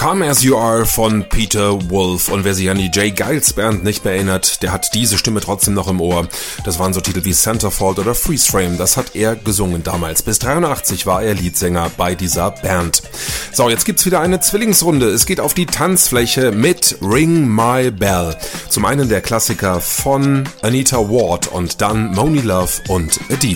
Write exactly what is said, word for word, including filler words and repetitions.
Come As You Are von Peter Wolf. Und wer sich an die J. Geils Band nicht mehr erinnert, der hat diese Stimme trotzdem noch im Ohr. Das waren so Titel wie Centerfold oder Freeze Frame. Das hat er gesungen damals. Bis dreiundachtzig war er Leadsänger bei dieser Band. So, jetzt gibt's wieder eine Zwillingsrunde. Es geht auf die Tanzfläche mit Ring My Bell. Zum einen der Klassiker von Anita Ward und dann Monie Love und A Diva.